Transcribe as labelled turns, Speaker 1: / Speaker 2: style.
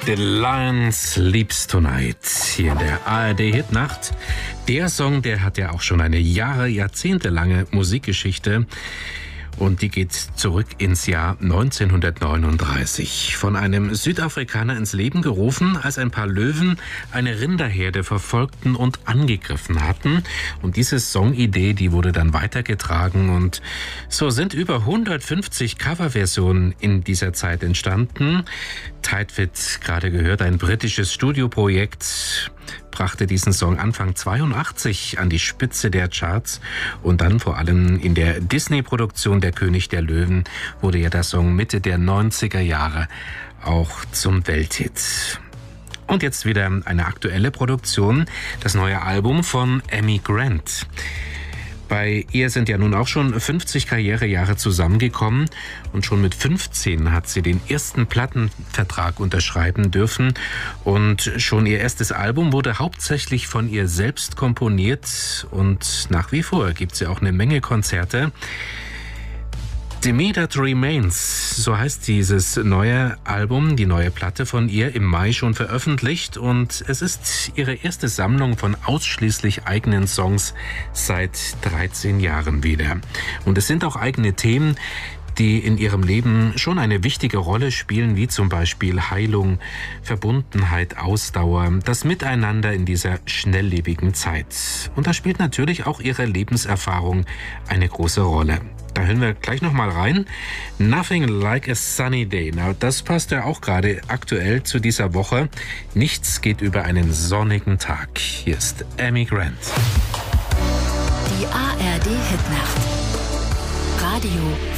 Speaker 1: The Lion Sleeps Tonight hier in der ARD-Hitnacht. Der Song, der hat ja auch schon eine jahrzehntelange Musikgeschichte. Und die geht zurück ins Jahr 1939. Von einem Südafrikaner ins Leben gerufen, als ein paar Löwen eine Rinderherde verfolgten und angegriffen hatten. Und diese Songidee, die wurde dann weitergetragen. Und so sind über 150 Coverversionen in dieser Zeit entstanden. Tidefit, gerade gehört, ein britisches Studioprojekt, brachte diesen Song Anfang 82 an die Spitze der Charts und dann vor allem in der Disney-Produktion Der König der Löwen wurde ja der Song Mitte der 90er Jahre auch zum Welthit. Und jetzt wieder eine aktuelle Produktion, das neue Album von Amy Grant. Bei ihr sind ja nun auch schon 50 Karrierejahre zusammengekommen und schon mit 15 hat sie den ersten Plattenvertrag unterschreiben dürfen und schon ihr erstes Album wurde hauptsächlich von ihr selbst komponiert und nach wie vor gibt sie auch eine Menge Konzerte. The Me That Remains, so heißt dieses neue Album, die neue Platte von ihr, im Mai schon veröffentlicht und es ist ihre erste Sammlung von ausschließlich eigenen Songs seit 13 Jahren wieder. Und es sind auch eigene Themen, die in ihrem Leben schon eine wichtige Rolle spielen, wie zum Beispiel Heilung, Verbundenheit, Ausdauer, das Miteinander in dieser schnelllebigen Zeit. Und da spielt natürlich auch ihre Lebenserfahrung eine große Rolle. Da hören wir gleich nochmal rein. Nothing Like a Sunny Day. Na, das passt ja auch gerade aktuell zu dieser Woche. Nichts geht über einen sonnigen Tag. Hier ist Amy Grant.
Speaker 2: Die ARD Hitnacht. Radio